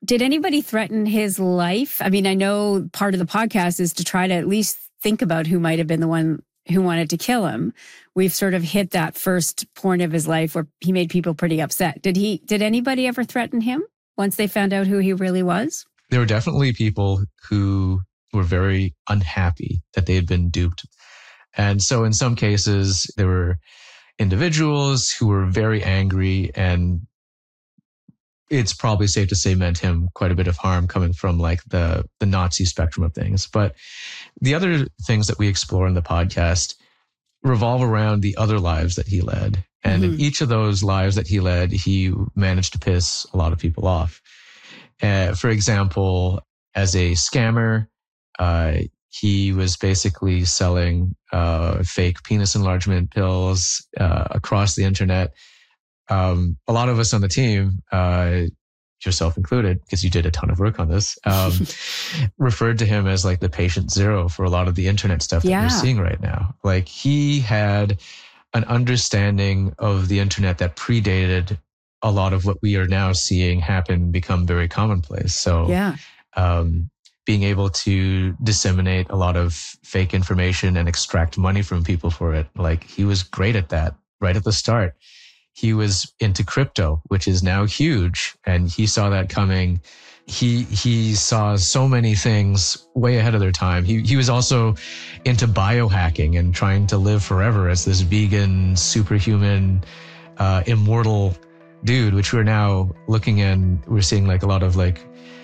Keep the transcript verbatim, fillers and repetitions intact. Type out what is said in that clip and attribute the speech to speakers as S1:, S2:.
S1: Did anybody threaten his life? I mean, I know part of the podcast is to try to at least think about who might have been the one who wanted to kill him. We've sort of hit that first point of his life where he made people pretty upset. Did he, did anybody ever threaten him once they found out who he really was?
S2: There were definitely people who were very unhappy that they had been duped. And so in some cases, there were individuals who were very angry, and it's probably safe to say meant him quite a bit of harm coming from like the, the Nazi spectrum of things. But the other things that we explore in the podcast revolve around the other lives that he led. And mm-hmm. in each of those lives that he led, he managed to piss a lot of people off. Uh, for example, as a scammer, uh, he was basically selling uh, fake penis enlargement pills uh, across the internet. Um, a lot of us on the team, uh, yourself included, because you did a ton of work on this, um, referred to him as like the patient zero for a lot of the internet stuff that
S1: yeah.
S2: we're seeing right now. Like he had an understanding of the internet that predated a lot of what we are now seeing happen, become very commonplace. So,
S1: yeah.
S2: um, being able to disseminate a lot of fake information and extract money from people for it. Like he was great at that right at the start. He was into crypto, which is now huge. And he saw that coming. He, he saw so many things way ahead of their time. He, he was also into biohacking and trying to live forever as this vegan, superhuman, uh, immortal dude, which we're now looking in. We're seeing like a lot of like